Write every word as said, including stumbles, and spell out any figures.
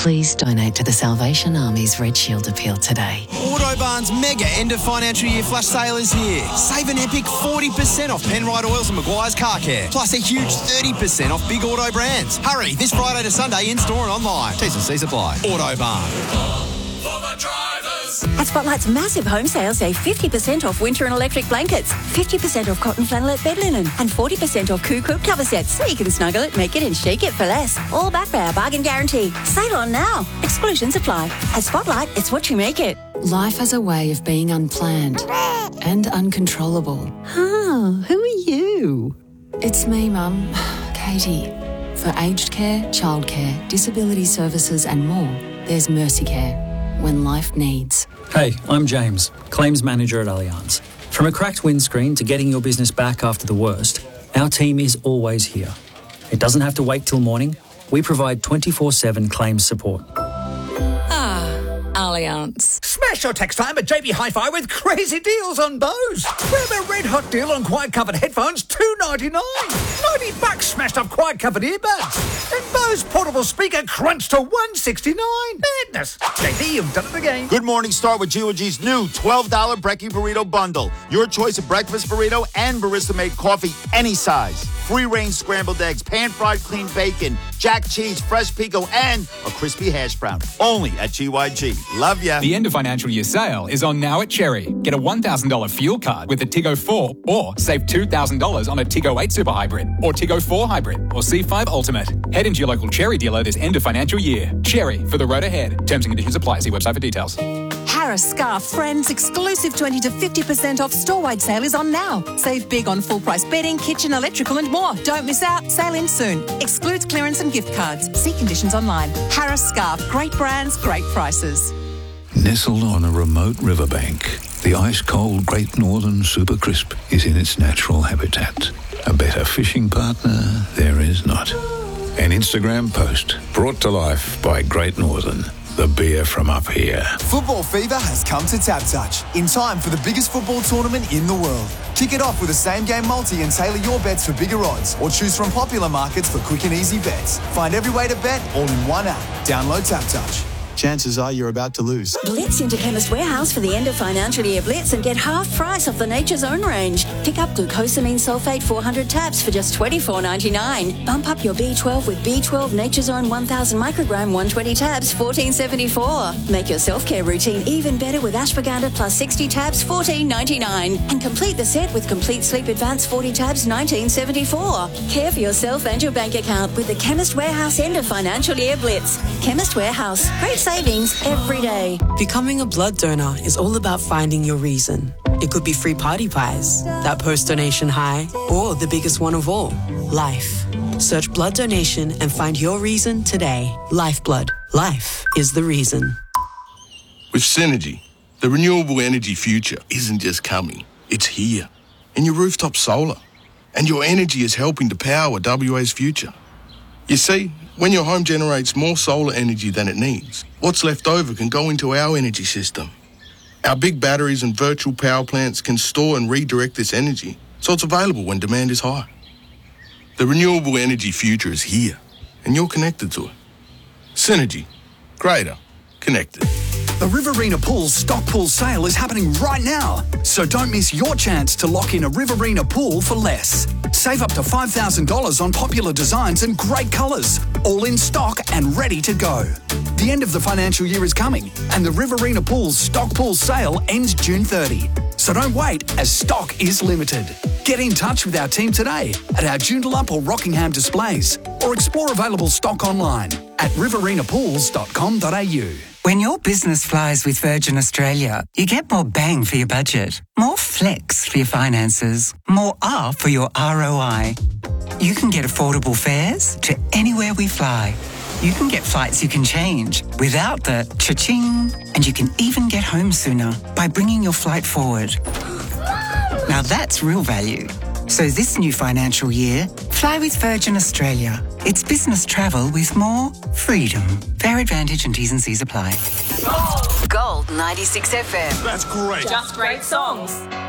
Please donate to the Salvation Army's Red Shield appeal today. Autobarn's mega end of financial year flash sale is here. Save an epic forty percent off Penrite Oils and Maguire's Car Care. Plus a huge thirty percent off big auto brands. Hurry, this Friday to Sunday in store and online. T's and C's apply. Autobarn. At Spotlight's massive home sale, save fifty percent off winter and electric blankets, fifty percent off cotton flannelette bed linen, and forty percent off Coo Cook cover sets, so you can snuggle it, make it, and shake it for less. All backed by our bargain guarantee. Sale on now. Exclusions apply. At Spotlight, it's what you make it. Life has a way of being unplanned and uncontrollable. Oh, who are you? It's me, Mum, Katie. For aged care, childcare, disability services and more, there's Mercy Care. When life needs. Hey, I'm James, Claims Manager at Allianz. From a cracked windscreen to getting your business back after the worst, our team is always here. It doesn't have to wait till morning. We provide twenty-four seven claims support. Ah, Allianz. Smash your tax time at J B Hi-Fi with crazy deals on Bose. Grab a red hot deal on quiet covered headphones, two ninety-nine. ninety bucks smashed up quiet covered earbuds. And Bose portable speaker crunched to one sixty-nine. Madness. J B, you've done it again. Good morning, start with G O G's new twelve dollars Brekkie Burrito Bundle. Your choice of breakfast burrito and barista-made coffee, any size. Free-range scrambled eggs, pan-fried clean bacon, jack cheese, fresh pico, and a crispy hash brown. Only at G Y G. Love ya. The end of financial year sale is on now at Cherry. Get a one thousand dollars fuel card with a Tiggo four or save two thousand dollars on a Tiggo eight Super Hybrid or Tiggo four Hybrid or C five Ultimate. Head into your local Cherry dealer this end of financial year. Cherry, for the road ahead. Terms and conditions apply. See website for details. Harris Scarf Friends exclusive twenty to fifty percent off store-wide sale is on now. Save big on full-price bedding, kitchen, electrical and more. Don't miss out. Sale ends soon. Excludes clearance and gift cards. See conditions online. Harris Scarf. Great brands, great prices. Nestled on a remote riverbank, the ice-cold Great Northern Super Crisp is in its natural habitat. A better fishing partner there is not. An Instagram post brought to life by Great Northern, the beer from up here. Football fever has come to Tap Touch in time for the biggest football tournament in the world. Kick it off with a same-game multi and tailor your bets for bigger odds, or choose from popular markets for quick and easy bets. Find every way to bet all in one app. Download Tap Touch. Chances are you're about to lose. Blitz into Chemist Warehouse for the end of financial year blitz and get half price off the Nature's Own range. Pick up glucosamine sulfate four hundred tabs for just twenty-four ninety-nine. Bump up your B twelve with B twelve Nature's Own one thousand microgram one hundred twenty tabs, fourteen seventy-four. Make your self-care routine even better with ashwagandha plus sixty tabs, fourteen ninety-nine. And complete the set with Complete Sleep Advanced forty tabs, nineteen seventy-four. Care for yourself and your bank account with the Chemist Warehouse end of financial year blitz. Chemist Warehouse. Great savings every day. Becoming a blood donor is all about finding your reason. It could be free party pies, that post-donation high, or the biggest one of all, life. Search blood donation and find your reason today. Lifeblood. Life is the reason. With Synergy, the renewable energy future isn't just coming, it's here. In your rooftop solar. And your energy is helping to power W A's future. You see, when your home generates more solar energy than it needs, what's left over can go into our energy system. Our big batteries and virtual power plants can store and redirect this energy, so it's available when demand is high. The renewable energy future is here, and you're connected to it. Synergy. Greater. Connected. The Riverina Pools stock pool sale is happening right now, so don't miss your chance to lock in a Riverina pool for less. Save up to five thousand dollars on popular designs and great colours, all in stock and ready to go. The end of the financial year is coming, and the Riverina Pools stock pool sale ends June thirtieth. So don't wait, as stock is limited. Get in touch with our team today at our Joondalup or Rockingham displays, or explore available stock online at riverina pools dot com dot a u. When your business flies with Virgin Australia, you get more bang for your budget, more flex for your finances, more R for your R O I. You can get affordable fares to anywhere we fly. You can get flights you can change without the cha-ching, and you can even get home sooner by bringing your flight forward. Now that's real value. So this new financial year, fly with Virgin Australia. It's business travel with more freedom. Fare advantage and T's and C's apply. Gold ninety-six F M. That's great. Just great songs.